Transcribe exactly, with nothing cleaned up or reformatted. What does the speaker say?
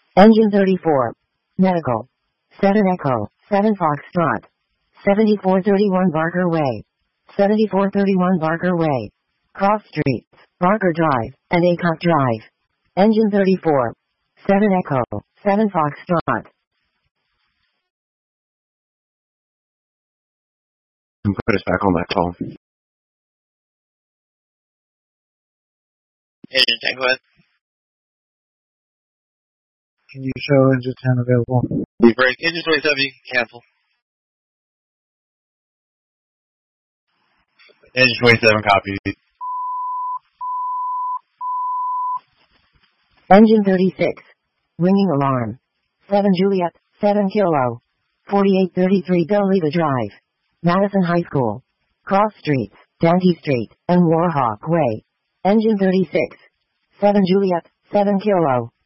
Engine thirty-four. Medical. seven Echo, seven Foxtrot. seventy-four thirty-one Barker Way. seventy-four thirty-one Barker Way. Cross Streets, Barker Drive, and Acock Drive. Engine thirty-four. seven Echo, seven Foxtrot. And put us back on that call. Engine ten, go ahead. Can you show engine ten available? We break. Engine twenty-seven, you can cancel. Engine twenty-seven, copy. Engine thirty-six. Ringing alarm. seven Juliet, seven Kilo. forty-eight thirty-three Delita Drive. Madison High School. Cross Streets, Dante Street, and Warhawk Way. Engine thirty-six. seven Juliet, seven Kilo.